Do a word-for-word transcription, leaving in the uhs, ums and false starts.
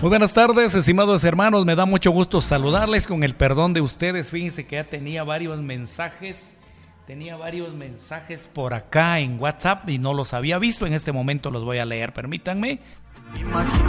Muy buenas tardes, estimados hermanos, me da mucho gusto saludarles con el perdón de ustedes. Fíjense que ya tenía varios mensajes, tenía varios mensajes por acá en WhatsApp y no los había visto. En este momento los voy a leer, permítanme.